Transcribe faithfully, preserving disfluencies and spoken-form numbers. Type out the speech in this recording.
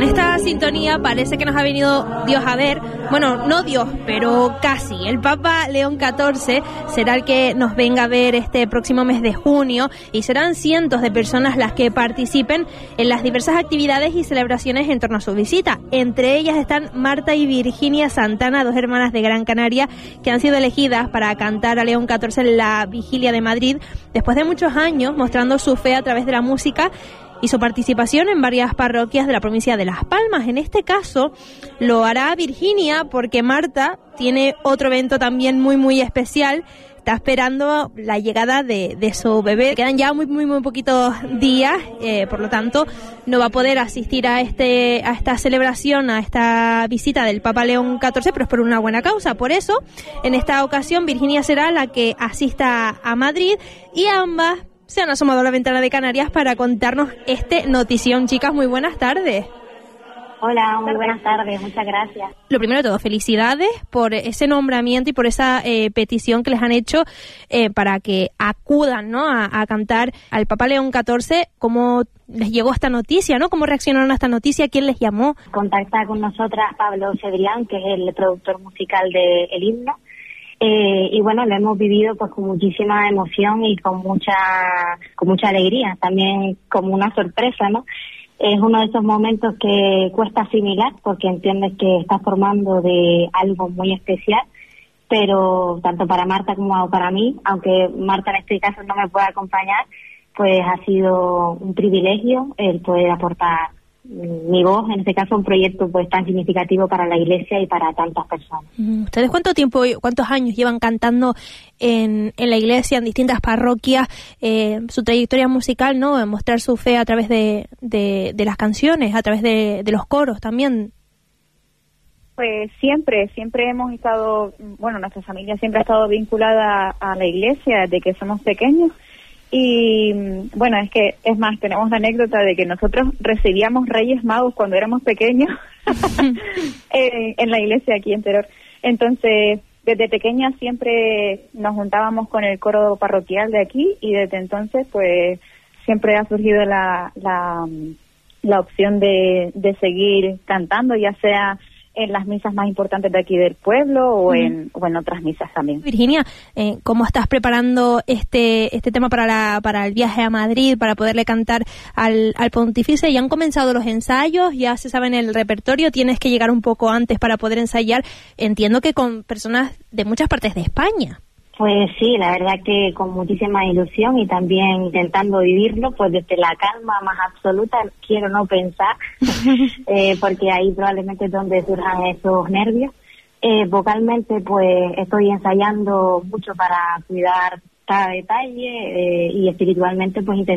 Con esta sintonía parece que nos ha venido Dios a ver. Bueno, no Dios, pero casi. El Papa León catorce será el que nos venga a ver este próximo mes de junio y serán cientos de personas las que participen en las diversas actividades y celebraciones en torno a su visita. Entre ellas están Marta y Virginia Santana, dos hermanas de Gran Canaria que han sido elegidas para cantar a León catorce en la vigilia de Madrid después de muchos años mostrando su fe a través de la música y su participación en varias parroquias de la provincia de Las Palmas. En este caso lo hará Virginia porque Marta tiene otro evento también muy muy especial. Está esperando la llegada de, de su bebé. Quedan ya muy muy muy poquitos días, eh, por lo tanto no va a poder asistir a este a esta celebración, a esta visita del Papa León catorce, pero es por una buena causa. Por eso, en esta ocasión Virginia será la que asista a Madrid y ambas se han asomado a la ventana de Canarias para contarnos este notición. Chicas, muy buenas tardes. Hola, muy buenas tardes, muchas gracias. Lo primero de todo, felicidades por ese nombramiento y por esa eh, petición que les han hecho eh, para que acudan, ¿no?, a, a cantar al Papa León catorce. ¿Cómo les llegó esta noticia, no? ¿Cómo reaccionaron a esta noticia? ¿Quién les llamó? Contacta con nosotras Pablo Cebrián, que es el productor musical de El Himno. Eh, y bueno, lo hemos vivido pues con muchísima emoción y con mucha con mucha alegría, también como una sorpresa, ¿no? Es uno de esos momentos que cuesta asimilar porque entiendes que estás formando de algo muy especial, pero tanto para Marta como para mí, aunque Marta en este caso no me pueda acompañar, pues ha sido un privilegio el poder aportar mi voz, en este caso un proyecto pues tan significativo para la Iglesia y para tantas personas. ¿Ustedes cuánto tiempo, cuántos años llevan cantando en, en la Iglesia, en distintas parroquias, eh, su trayectoria musical, ¿no?, en mostrar su fe a través de, de, de las canciones, a través de, de los coros también? Pues siempre, siempre hemos estado, bueno, nuestra familia siempre ha estado vinculada a la Iglesia desde que somos pequeños. Y bueno, es que, es más, tenemos la anécdota de que nosotros recibíamos Reyes Magos cuando éramos pequeños en, en la iglesia aquí en Teror. Entonces, desde pequeñas siempre nos juntábamos con el coro parroquial de aquí y desde entonces, pues, siempre ha surgido la, la, la opción de, de seguir cantando, ya sea en las misas más importantes de aquí del pueblo o en, o en otras misas también. Virginia, eh, ¿cómo estás preparando este este tema para la para el viaje a Madrid, para poderle cantar al, al pontífice? ¿Ya han comenzado los ensayos? ¿Ya se sabe en el repertorio? ¿Tienes que llegar un poco antes para poder ensayar? Entiendo que con personas de muchas partes de España. Pues sí, la verdad que con muchísima ilusión y también intentando vivirlo, pues desde la calma más absoluta, quiero no pensar, eh, porque ahí probablemente es donde surjan esos nervios. Eh, vocalmente, pues estoy ensayando mucho para cuidar cada detalle eh, y espiritualmente, pues intentando